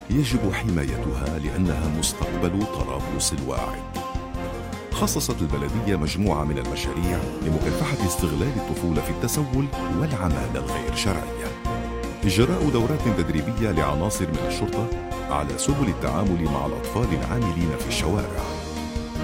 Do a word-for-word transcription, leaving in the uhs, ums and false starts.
يجب حمايتها لأنها مستقبل طرابلس الواعد. خصصت البلدية مجموعة من المشاريع لمكافحة استغلال الطفولة في التسول والعمالة الغير شرعية. إجراء دورات تدريبية لعناصر من الشرطة على سبل التعامل مع الأطفال العاملين في الشوارع.